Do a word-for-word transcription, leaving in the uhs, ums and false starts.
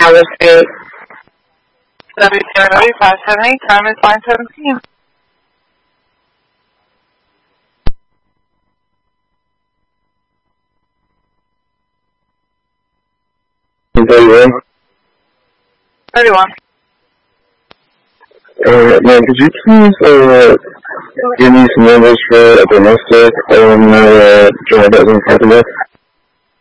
Alice State. W seven W five seven eight, time is nine seventeen. thirty-one. thirty-one. Uh, man, could you please, uh, give me some numbers for a domestic on, uh, joint that I'm talking about?